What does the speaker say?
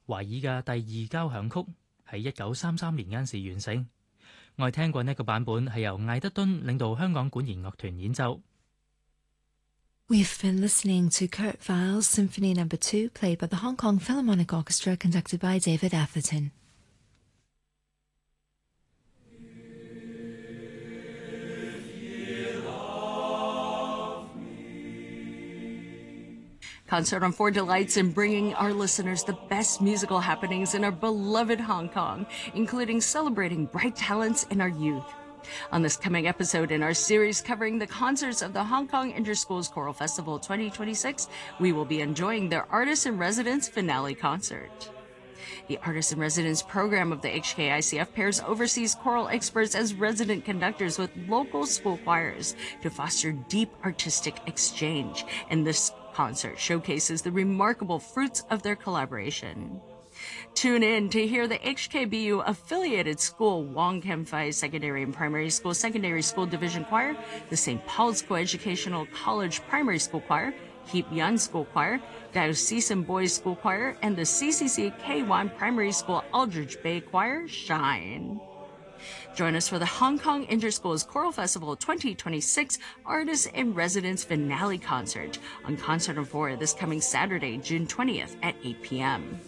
懷爾嘅第二交響曲喺1933年嗰陣時完成。我哋聽過呢個版本係由艾德敦領導香港管弦樂團演奏。 We've been listening to Kurt Weill's Symphony No. 2, played by the Hong Kong Philharmonic Orchestra, conducted by David Atherton. Concert on 4 delights in bringing our listeners the best musical happenings in our beloved Hong Kong, including celebrating bright talents in our youth. On this coming episode in our series covering the concerts of the Hong Kong Interschools Choral Festival 2026, we will be enjoying their Artist-in-Residence finale concert. The Artist-in-Residence program of the HKICF pairs overseas choral experts as resident conductors with local school choirs to foster deep artistic exchange, and this concert showcases the remarkable fruits of their collaboration. Tune in to hear the HKBU affiliated school Wong Kem Phai Secondary and Primary School Division Choir, the St. Paul's Coeducational College Primary School Choir, Heap Yun School Choir, Diocesan Boys School Choir, and the CCC K1 Primary School Aldridge Bay Choir shine. Join us for the Hong Kong Interschools Choral Festival 2026 Artist-in-Residence finale concert on Concert on 4 this coming Saturday, June 20th at 8 p.m.